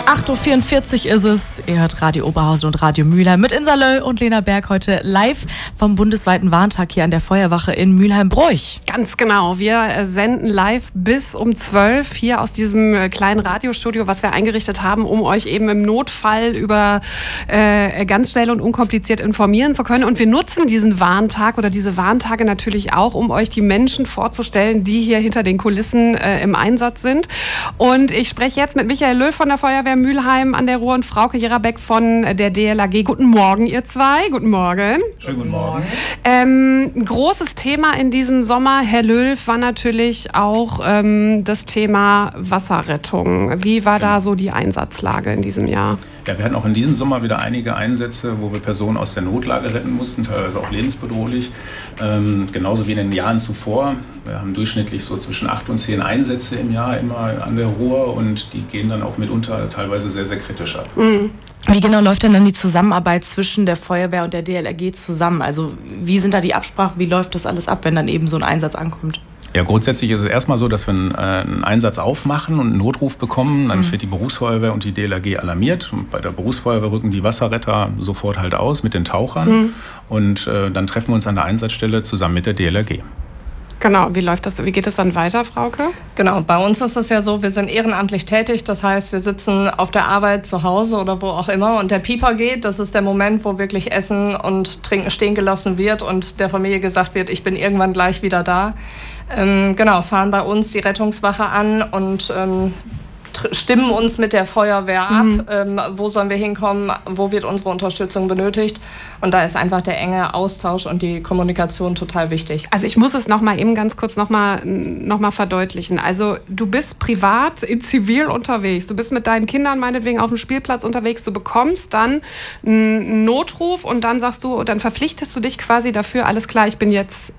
8.44 Uhr ist es. Ihr hört Radio Oberhausen und Radio Mülheim mit Insa Löll und Lena Berg heute live vom bundesweiten Warntag hier an der Feuerwache in Mülheim-Broich. Ganz genau. Wir senden live bis um 12 hier aus diesem kleinen Radiostudio, was wir eingerichtet haben, um euch eben im Notfall über ganz schnell und unkompliziert informieren zu können. Und wir nutzen diesen Warntag oder diese Warntage natürlich auch, um euch die Menschen vorzustellen, die hier hinter den Kulissen im Einsatz sind. Und ich spreche jetzt mit Michael Löll von der Feuerwehr Mülheim an der Ruhr und Frauke Jerabeck von der DLAG. Guten Morgen, ihr zwei. Guten Morgen. Schönen guten Morgen. Ein großes Thema in diesem Sommer, Herr Löll, war natürlich auch das Thema Wasserrettung. Wie war da so die Einsatzlage in diesem Jahr? Ja, wir hatten auch in diesem Sommer wieder einige Einsätze, wo wir Personen aus der Notlage retten mussten, teilweise auch lebensbedrohlich. Genauso wie in den Jahren zuvor. Wir haben durchschnittlich so zwischen 8 und 10 Einsätze im Jahr immer an der Ruhr und die gehen dann auch mitunter teilweise sehr, sehr kritisch ab. Mhm. Wie genau läuft denn dann die Zusammenarbeit zwischen der Feuerwehr und der DLRG zusammen? Also wie sind da die Absprachen, wie läuft das alles ab, wenn dann eben so ein Einsatz ankommt? Ja, grundsätzlich ist es erstmal so, dass wir einen Einsatz aufmachen und einen Notruf bekommen. Dann wird die Berufsfeuerwehr und die DLRG alarmiert. Und bei der Berufsfeuerwehr rücken die Wasserretter sofort halt aus mit den Tauchern. Und dann treffen wir uns an der Einsatzstelle zusammen mit der DLRG. Genau, wie läuft das? Wie geht es dann weiter, Frauke? Genau, bei uns ist es ja so, wir sind ehrenamtlich tätig. Das heißt, wir sitzen auf der Arbeit zu Hause oder wo auch immer und der Pieper geht. Das ist der Moment, wo wirklich Essen und Trinken stehen gelassen wird und der Familie gesagt wird, ich bin irgendwann gleich wieder da. Genau, fahren bei uns die Rettungswache an und stimmen uns mit der Feuerwehr ab, wo sollen wir hinkommen, wo wird unsere Unterstützung benötigt. Und da ist einfach der enge Austausch und die Kommunikation total wichtig. Also ich muss es ganz kurz noch mal verdeutlichen. Also du bist privat, zivil unterwegs. Du bist mit deinen Kindern meinetwegen auf dem Spielplatz unterwegs. Du bekommst dann einen Notruf und dann sagst du, dann verpflichtest du dich quasi dafür, alles klar, ich bin jetzt